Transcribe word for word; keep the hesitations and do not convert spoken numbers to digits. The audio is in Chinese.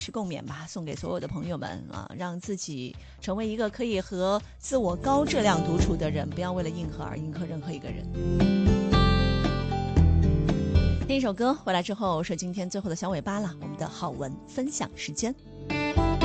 是共勉吧，送给所有的朋友们啊，让自己成为一个可以和自我高质量独处的人，不要为了应和而应和任何一个人。听一首歌回来之后是今天最后的小尾巴了，我们的好文分享时间。